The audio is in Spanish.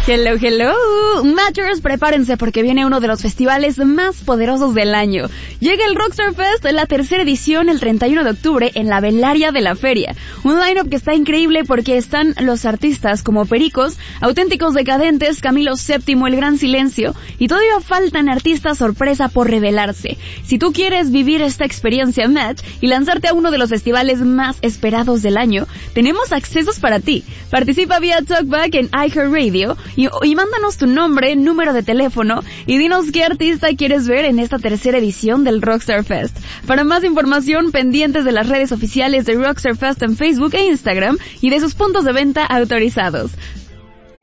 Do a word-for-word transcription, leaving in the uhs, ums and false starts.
Hello, hello. Matchers, prepárense porque viene uno de los festivales más poderosos del año. Llega el Rockstar Fest, la tercera edición, el treinta y uno de octubre, en la Velaria de la Feria. Un line-up que está increíble porque están los artistas como Pericos, Auténticos Decadentes, Camilo séptimo, El Gran Silencio, y todavía faltan artistas sorpresa por revelarse. Si tú quieres vivir esta experiencia Match y lanzarte a uno de los festivales más esperados del año, tenemos accesos para ti. Participa vía Talkback en iHeartRadio y, y mándanos tu nombre, número de teléfono y dinos qué artista quieres ver en esta tercera edición del Rockstar Fest. Para más información, pendientes de las redes oficiales de Rockstar Fest en Facebook e Instagram y de sus puntos de venta autorizados.